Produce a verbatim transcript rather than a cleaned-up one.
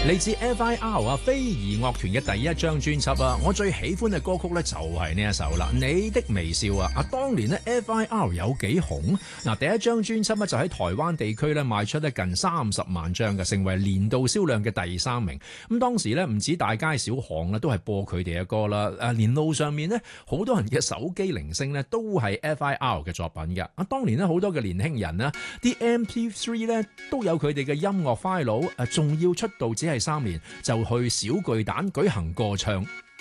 嚟自 F I R 啊，飛兒樂團嘅第一張專輯啊，我最喜歡嘅歌曲咧就係呢一首啦，《你的微笑》啊！啊，當年咧 F I R 有幾紅？嗱，第一張專輯咧就喺台灣地區咧賣出咧近三十萬張嘅，成為年度銷量嘅第三名。咁當時咧唔止大街小巷啦，都係播佢哋嘅歌啦。誒，連路上面咧好多人嘅手機鈴聲咧都係 F I R 嘅作品嘅。啊，當年咧好多嘅年輕人啦，啲 M P 三 咧都有佢哋嘅音樂 file，誒，仲要出道只係三年就去小巨蛋舉行歌唱。